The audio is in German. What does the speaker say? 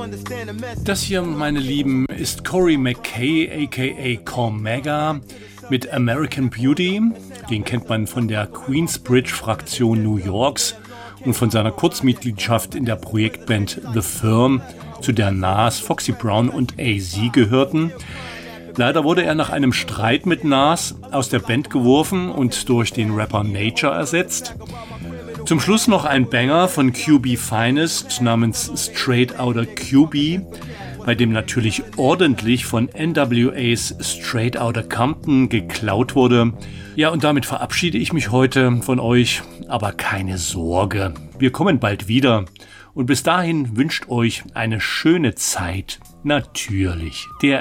Das hier, meine Lieben, ist Corey McKay aka Cormega mit American Beauty. Den kennt man von der Queensbridge-Fraktion New Yorks und von seiner Kurzmitgliedschaft in der Projektband The Firm, zu der Nas, Foxy Brown und AZ gehörten. Leider wurde er nach einem Streit mit Nas aus der Band geworfen und durch den Rapper Nature ersetzt. Zum Schluss noch ein Banger von QB Finest namens Straight Outta QB, bei dem natürlich ordentlich von NWA's Straight Outta Compton geklaut wurde. Ja, und damit verabschiede ich mich heute von euch, aber keine Sorge, wir kommen bald wieder. Und bis dahin wünscht euch eine schöne Zeit, natürlich der